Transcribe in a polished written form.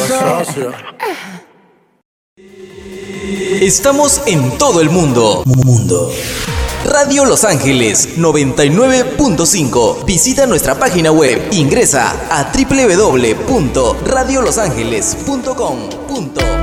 socio. Estamos en todo el mundo. Radio Los Ángeles 99.5. Visita nuestra página web. Ingresa a www.radiolosangeles.com.